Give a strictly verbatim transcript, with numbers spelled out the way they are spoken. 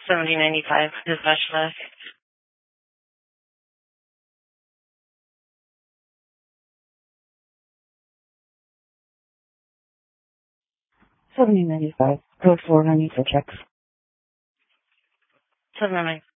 seventy ninety-five, dispatch left. seventy ninety-five, code four ninety for checks. seven oh nine.